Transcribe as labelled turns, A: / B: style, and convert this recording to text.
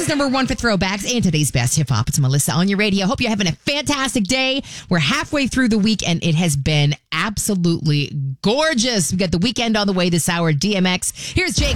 A: America's number one for throwbacks and today's best hip hop. It's Melissa on your radio. Hope you're having a fantastic day. We're halfway through the week and it has been absolutely gorgeous. We got the weekend on the way this hour. DMX. Here's Jake.